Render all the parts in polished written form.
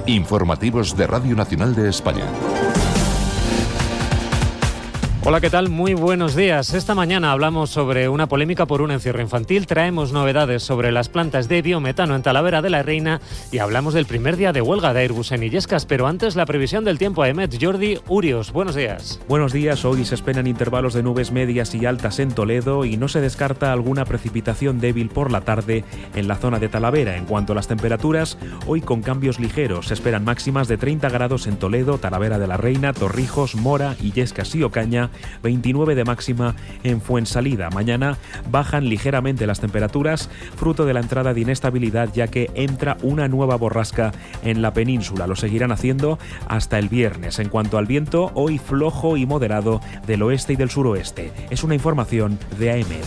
Informativos de Radio Nacional de España. Hola, ¿qué tal? Muy buenos días. Esta mañana hablamos sobre una polémica por un encierro infantil, traemos novedades sobre las plantas de biometano en Talavera de la Reina y hablamos del primer día de huelga de Airbus en Illescas, pero antes la previsión del tiempo a EMET. Jordi Urios, buenos días. Buenos días, hoy se esperan intervalos de nubes medias y altas en Toledo y no se descarta alguna precipitación débil por la tarde en la zona de Talavera. En cuanto a las temperaturas, hoy con cambios ligeros, se esperan máximas de 30 grados en Toledo, Talavera de la Reina, Torrijos, Mora, Illescas y Ocaña, 29 de máxima en Fuensalida. Mañana bajan ligeramente las temperaturas, fruto de la entrada de inestabilidad, ya que entra una nueva borrasca en la península. Lo seguirán haciendo hasta el viernes. En cuanto al viento, hoy flojo y moderado del oeste y del suroeste. Es una información de AEMET.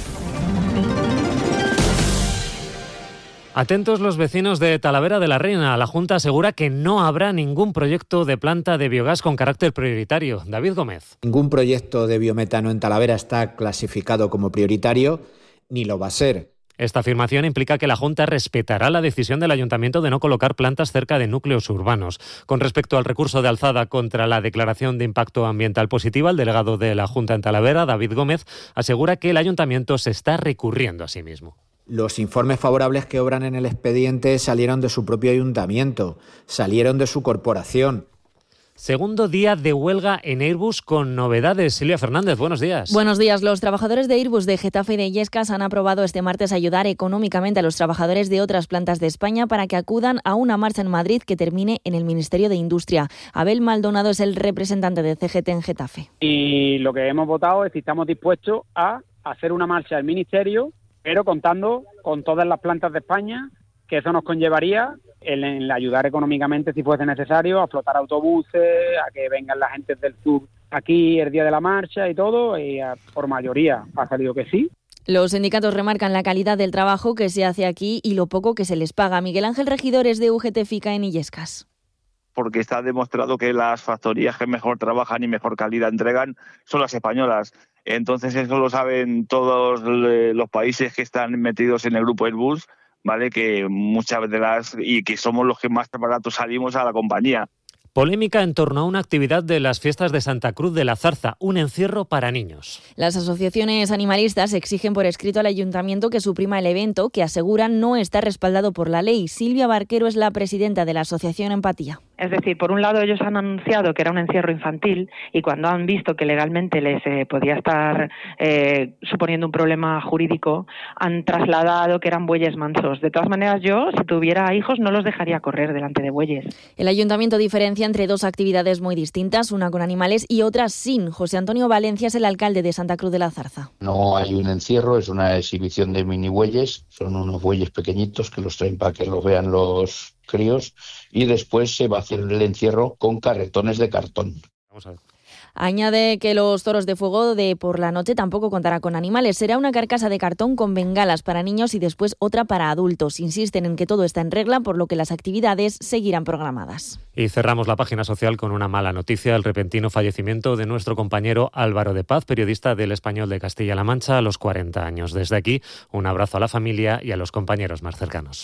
Atentos los vecinos de Talavera de la Reina. La Junta asegura que no habrá ningún proyecto de planta de biogás con carácter prioritario. David Gómez. Ningún proyecto de biometano en Talavera está clasificado como prioritario, ni lo va a ser. Esta afirmación implica que la Junta respetará la decisión del Ayuntamiento de no colocar plantas cerca de núcleos urbanos. Con respecto al recurso de alzada contra la declaración de impacto ambiental positiva, el delegado de la Junta en Talavera, David Gómez, asegura que el Ayuntamiento se está recurriendo a sí mismo. Los informes favorables que obran en el expediente salieron de su propio ayuntamiento, salieron de su corporación. Segundo día de huelga en Airbus con novedades. Silvia Fernández, buenos días. Buenos días. Los trabajadores de Airbus de Getafe y de Illescas han aprobado este martes ayudar económicamente a los trabajadores de otras plantas de España para que acudan a una marcha en Madrid que termine en el Ministerio de Industria. Abel Maldonado es el representante de CGT en Getafe. Y lo que hemos votado es si estamos dispuestos a hacer una marcha al Ministerio, pero contando con todas las plantas de España, que eso nos conllevaría el ayudar económicamente si fuese necesario, a flotar autobuses, a que vengan la gente del sur aquí el día de la marcha y todo, y por mayoría ha salido que sí. Los sindicatos remarcan la calidad del trabajo que se hace aquí y lo poco que se les paga. Miguel Ángel Regidor es de UGT FICA en Illescas. Porque está demostrado que las factorías que mejor trabajan y mejor calidad entregan son las españolas. Entonces eso lo saben todos los países que están metidos en el grupo Airbus, ¿vale? Que muchas de y que somos los que más baratos salimos a la compañía. Polémica en torno a una actividad de las fiestas de Santa Cruz de la Zarza, un encierro para niños. Las asociaciones animalistas exigen por escrito al ayuntamiento que suprima el evento, que aseguran no está respaldado por la ley. Silvia Barquero es la presidenta de la asociación Empatía. Es decir, por un lado ellos han anunciado que era un encierro infantil y cuando han visto que legalmente les podía estar suponiendo un problema jurídico, han trasladado que eran bueyes mansos. De todas maneras, yo, si tuviera hijos, no los dejaría correr delante de bueyes. El ayuntamiento diferencia entre dos actividades muy distintas, una con animales y otra sin. José Antonio Valencia es el alcalde de Santa Cruz de la Zarza. No hay un encierro, es una exhibición de mini bueyes, son unos bueyes pequeñitos que los traen para que los vean los críos y después se va a hacer el encierro con carretones de cartón. Vamos a ver. Añade que los toros de fuego de por la noche tampoco contará con animales. Será una carcasa de cartón con bengalas para niños y después otra para adultos. Insisten en que todo está en regla, por lo que las actividades seguirán programadas. Y cerramos la página social con una mala noticia: el repentino fallecimiento de nuestro compañero Álvaro de Paz, periodista del Español de Castilla-La Mancha, a los 40 años. Desde aquí, un abrazo a la familia y a los compañeros más cercanos.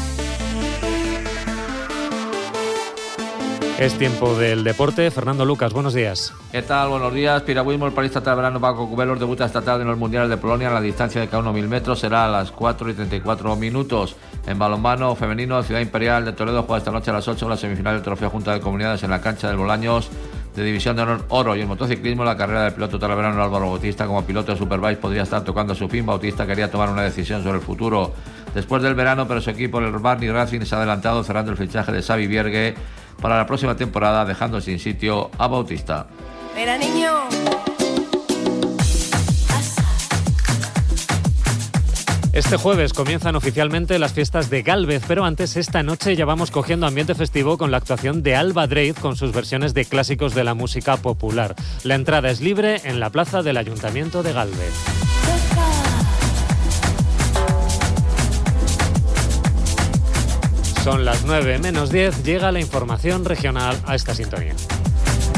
Es tiempo del deporte. Fernando Lucas, buenos días. ¿Qué tal? Buenos días. Piragüismo, el palista talaverano Paco Cubelos debuta esta tarde en los Mundiales de Polonia. La distancia de cada 1000 metros será a las 4:34. En balonmano femenino, Ciudad Imperial de Toledo juega esta noche a las 8 la semifinal del Trofeo Junta de Comunidades en la cancha del Bolaños de División de Honor Oro. Y en motociclismo, la carrera del piloto talaverano Álvaro Bautista como piloto de Superbike podría estar tocando su fin. Bautista quería tomar una decisión sobre el futuro después del verano, pero su equipo, el Barney Racing, se ha adelantado cerrando el fichaje de Xavi Viergue para la próxima temporada, dejando sin sitio a Bautista. Mira, niño. Este jueves comienzan oficialmente las fiestas de Gálvez, pero antes, esta noche ya vamos cogiendo ambiente festivo con la actuación de Alba Dreid con sus versiones de clásicos de la música popular. La entrada es libre en la plaza del Ayuntamiento de Gálvez. Son las 9:10, llega la información regional a esta sintonía.